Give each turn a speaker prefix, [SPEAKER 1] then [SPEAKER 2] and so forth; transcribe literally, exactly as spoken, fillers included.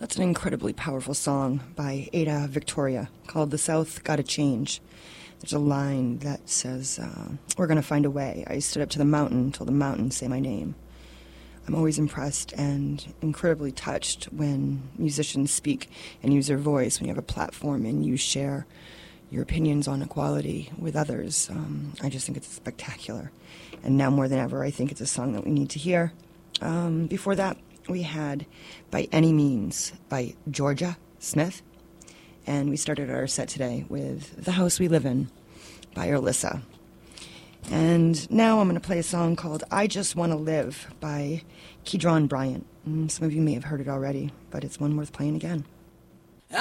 [SPEAKER 1] That's an incredibly powerful song by Ada Victoria called The South Gotta Change. There's a line that says, uh, we're going to find a way. I stood up to the mountain till the mountains say my name. I'm always impressed and incredibly touched when musicians speak and use their voice, when you have a platform and you share your opinions on equality with others. Um, I just think it's spectacular. And now more than ever, I think it's a song that we need to hear. Um, before that, we had By Any Means by Georgia Smith. And we started our set today with The House We Live In by Alyssa. And now I'm going to play a song called I Just Want to Live by Kedron Bryant. And some of you may have heard it already, but it's one worth playing again.